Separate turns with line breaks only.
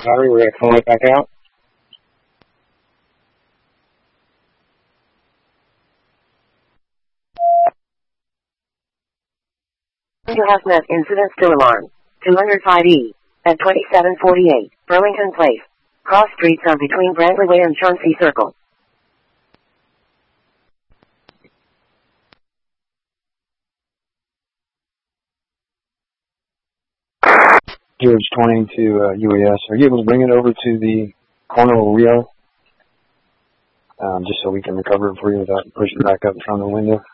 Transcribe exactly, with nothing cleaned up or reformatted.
Battery, we're going to call it back out.
You have met incident still alarm. two oh five E at twenty-seven forty-eight Burlington Place. Cross streets are between Brandley Way and Chauncey Circle.
George twenty to uh, U E S. Are you able to bring it over to the corner of Rio? Um, just so we can recover it for you without pushing it back up in front of the window.